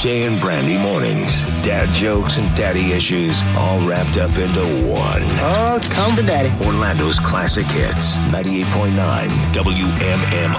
Jay and Brandy mornings. Dad jokes and daddy issues all wrapped up into one. Oh, come to daddy. Orlando's classic hits. 98.9 WMMR.